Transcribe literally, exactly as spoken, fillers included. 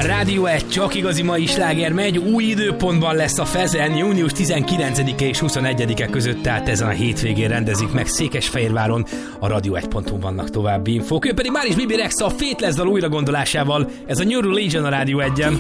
Rádió egy, csak igazi mai sláger megy, új időpontban lesz a Fezen, június tizenkilencedike és huszonegyedike között, tehát ezen a hétvégén rendezik meg Székesfehérváron, a radio egy pont hu vannak további infók. Ő pedig már is Bibi Rexa a Faithless dal újra gondolásával, ez a New Religion a Rádió egyen.